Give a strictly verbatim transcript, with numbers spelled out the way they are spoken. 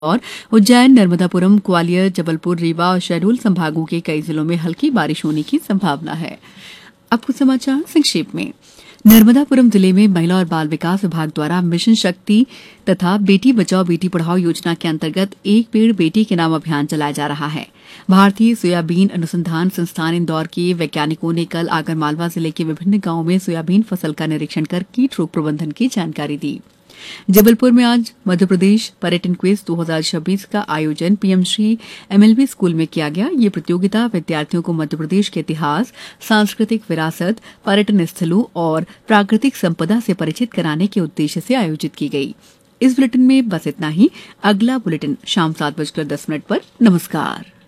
और उज्जैन, नर्मदापुरम, ग्वालियर, जबलपुर, रीवा और शहडोल संभागों के कई जिलों में हल्की बारिश होने की संभावना है। अब कुछ समाचार संक्षेप में। नर्मदापुरम जिले में महिला और बाल विकास विभाग द्वारा मिशन शक्ति तथा बेटी बचाओ बेटी पढ़ाओ योजना के अंतर्गत एक पेड़ बेटी के नाम अभियान चलाया जा रहा है। भारतीय सोयाबीन अनुसंधान संस्थान इंदौर के वैज्ञानिकों ने कल आगरमालवा जिले के विभिन्न गांवों में सोयाबीन फसल का निरीक्षण कर कीट रोग प्रबंधन की जानकारी दी। जबलपुर में आज मध्यप्रदेश पर्यटन क्विज दो हज़ार छब्बीस का आयोजन पीएम श्री एमएलबी स्कूल में किया गया। ये प्रतियोगिता विद्यार्थियों को मध्यप्रदेश के इतिहास, सांस्कृतिक विरासत, पर्यटन स्थलों और प्राकृतिक संपदा से परिचित कराने के उद्देश्य से आयोजित की गई। इस बुलेटिन में बस इतना ही। अगला बुलेटिन शाम सात बजकर दस मिनट पर। नमस्कार।